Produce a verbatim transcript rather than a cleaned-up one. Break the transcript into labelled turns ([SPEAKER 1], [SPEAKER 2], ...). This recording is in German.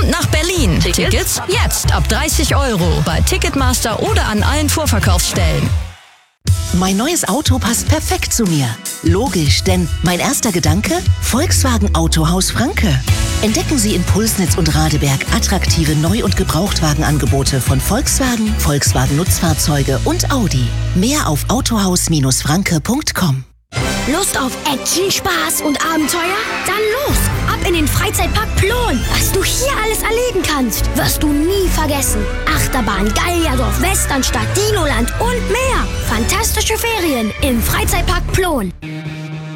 [SPEAKER 1] nach Berlin. Tickets, Tickets jetzt ab dreißig Euro bei Ticketmaster oder an allen Vorverkaufsstellen.
[SPEAKER 2] Mein neues Auto passt perfekt zu mir. Logisch, denn mein erster Gedanke? Volkswagen Autohaus Franke. Entdecken Sie in Pulsnitz und Radeberg attraktive Neu- und Gebrauchtwagenangebote von Volkswagen, Volkswagen Nutzfahrzeuge und Audi. Mehr auf autohaus Bindestrich franke punkt com.
[SPEAKER 3] Lust auf Action, Spaß und Abenteuer? Dann los! Ab in den Freizeitpark Plon! Was du hier alles erleben kannst, wirst du nie vergessen. Achterbahn, Gallierdorf, Westernstadt, Dinoland und mehr. Fantastische Ferien im Freizeitpark Plon.